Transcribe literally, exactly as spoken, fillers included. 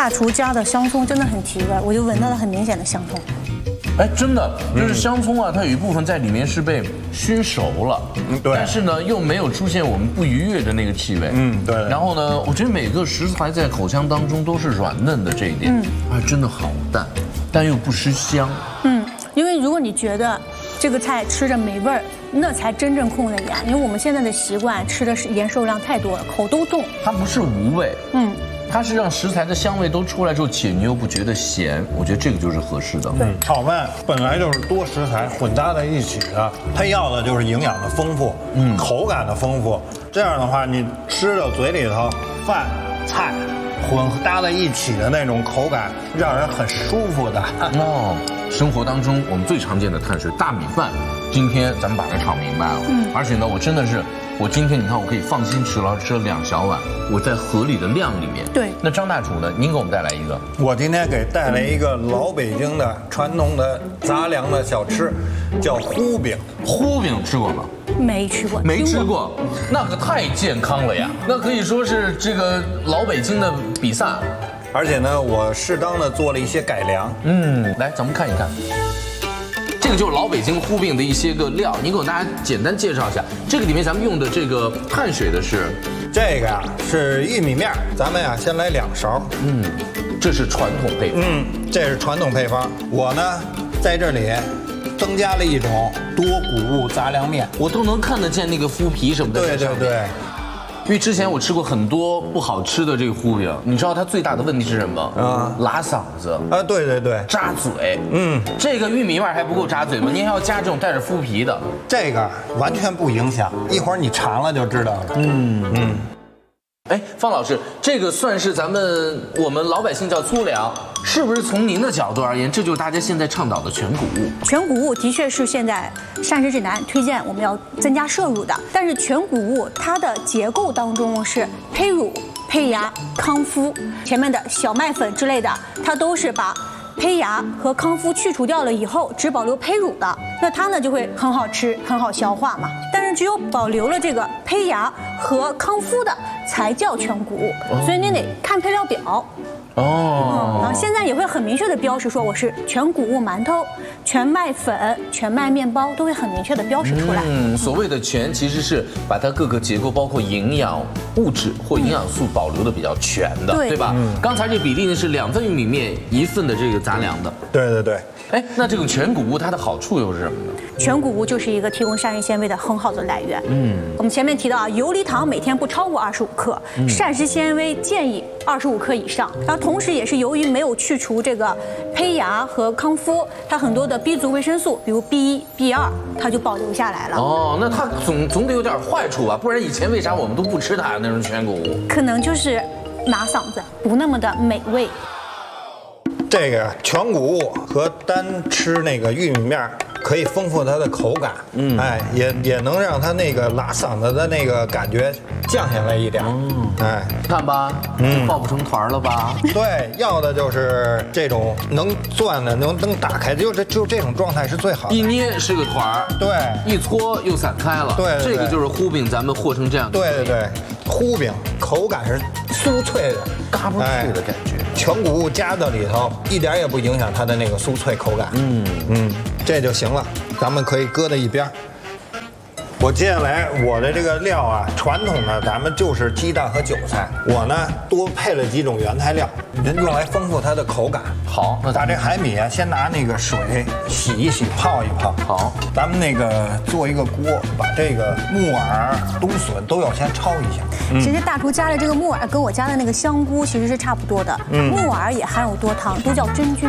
大厨家的香葱真的很提味，我就闻到了很明显的香葱。 哎，真的就是香葱啊，它有一部分在里面是被熏熟了， 嗯，对。 但是呢，又没有出现我们不愉悦的那个气味， 嗯，对。 然后呢，我觉得每个食材在口腔当中都是软嫩的这一点，嗯，啊，真的好淡，但又不失香。 嗯，因为如果你觉得这个菜吃着没味儿，那才真正控了盐。因为我们现在的习惯吃的是盐摄入量太多了，口都重。 它不是无味， 嗯。 它是让食材的香味都出来之后，且你又不觉得咸，我觉得这个就是合适的。 对，炒饭本来就是多食材混搭在一起的，它要的就是营养的丰富，嗯，口感的丰富。这样的话，你吃到嘴里头，饭菜混搭在一起的那种口感，让人很舒服的。 哦，生活当中我们最常见的碳水大米饭，今天咱们把它炒明白了。嗯，而且呢，我真的是。我今天你看，我可以放心吃了，吃了两小碗，我在合理的量里面。 对。 那张大厨呢？您给我们带来一个。 我今天给带来一个老北京的传统的杂粮的小吃，叫糊饼。 糊饼吃过吗？ 没吃过。 没吃过，那可太健康了呀！那可以说是这个老北京的比萨。 而且呢，我适当的做了一些改良。 嗯，来，咱们看一看。这个就是老北京糊饼的一些个料，您给我大家简单介绍一下。这个里面咱们用的这个碳水的是， 这个呀是玉米面，咱们呀先来两勺。 嗯，这是传统配方。 嗯，这是传统配方。我呢在这里增加了一种多谷物杂粮面， 我都能看得见那个麸皮什么的。 对对对。 因为之前我吃过很多不好吃的这个糊饼，你知道它最大的问题是什么？啊，拉嗓子啊，对对对， 扎嘴。 嗯， 这个玉米面还不够扎嘴吗？您还要加这种带着麸皮的， 这个完全不影响，一会儿你尝了就知道了。嗯嗯。 哎，方老师，这个算是咱们我们老百姓叫粗粮，是不是从您的角度而言，这就是大家现在倡导的全谷物？ 全谷物的确是现在膳食指南推荐我们要增加摄入的，但是全谷物它的结构当中是胚乳、胚芽、糠麸，前面的小麦粉之类的，它都是把胚芽和糠麸去除掉了以后，只保留胚乳的，那它呢就会很好吃，很好消化嘛。但是只有保留了这个胚芽和糠麸的，才叫全谷物。所以你得看配料表。哦，嗯，现在也会很明确的标识说我是全谷物馒头、全麦粉、全麦面包，都会很明确的标识出来。 嗯，所谓的全其实是把它各个结构，包括营养物质或营养素保留的比较全的，对，对吧？嗯，刚才这比例呢是两份玉米面一份的这个杂粮的。 对对对。 哎，那这种全谷物它的好处又是什么呢？ 全谷物就是一个提供膳食纤维的很好的来源。嗯，我们前面提到啊，游离糖每天不超过二十五克，嗯，膳食纤维建议二十五克以上。然后同时也是由于没有去除这个胚芽和糠麸，它很多的 B 族维生素，比如 B 一、B 二，它就保留下来了。 哦，那它总总得有点坏处吧？不然以前为啥我们都不吃它那种全谷物？ 可能就是拿嗓子，不那么的美味。 这个全谷物和单吃那个玉米面可以丰富它的口感，嗯，哎，也也能让它那个拉嗓子的那个感觉降下来一点，嗯，哎， 看吧，嗯，爆不成团了吧？ 对，要的就是这种能攥的，能能打开，就这就这种状态是最好的。 一捏是个团儿， 对， 一搓又散开了， 对， 这个就是糊饼，咱们和成这样。 对对对，糊饼口感是酥脆的， 嘎嘣脆的感觉。 全谷物加到里头，一点也不影响它的那个酥脆口感。嗯嗯，这就行了，咱们可以搁在一边。我接下来我的这个料啊，传统的咱们就是鸡蛋和韭菜，我呢多配了几种原材料，用来丰富它的口感。 好，那把这海米啊，先拿那个水洗一洗，泡一泡。 好，咱们那个做一个锅，把这个木耳、冬笋都要先焯一下。 嗯、其实大厨加的这个木耳跟我加的那个香菇其实是差不多的。嗯，木耳也含有多糖，都叫真菌。